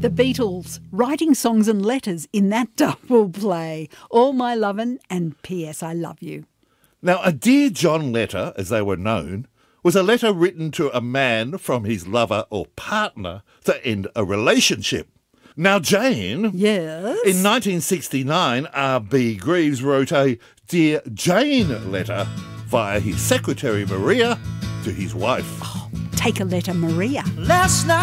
The Beatles, writing songs and letters in that double play. All My Lovin' and P.S. I Love You. Now, a Dear John letter, as they were known, was a letter written to a man from his lover or partner to end a relationship. Now, Jane, Yes? in 1969, R.B. Greaves wrote a Dear Jane letter via his secretary Maria to his wife. Take a letter, Maria. Last night